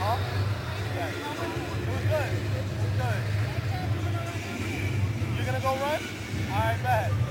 Huh? Yeah. It was good. It was good. You're gonna go run? Alright, bet.